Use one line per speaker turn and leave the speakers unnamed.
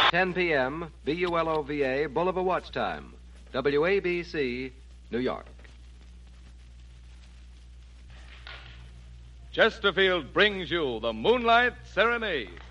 10 p.m., BULOVA, Bolivar Watch Time. WABC, New York.
Chesterfield brings you the Moonlight Serenade.